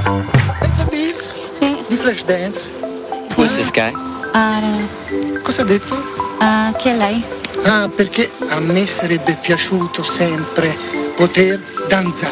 Hai capito? Sì. Di Flashdance? Sì. Who's this guy? Cosa ha detto? Chi è lei? Ah, perché a me sarebbe piaciuto sempre poter danzare.